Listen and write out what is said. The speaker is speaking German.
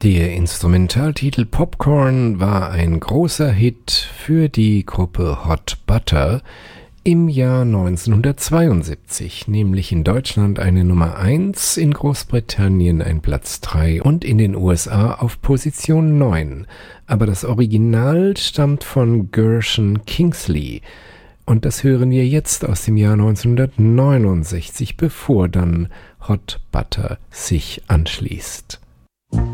Der Instrumentaltitel Popcorn war ein großer Hit für die Gruppe Hot Butter im Jahr 1972, nämlich in Deutschland eine Nummer 1, in Großbritannien ein Platz 3 und in den USA auf Position 9. Aber das Original stammt von Gershon Kingsley und das hören wir jetzt aus dem Jahr 1969, bevor dann Hot Butter sich anschließt.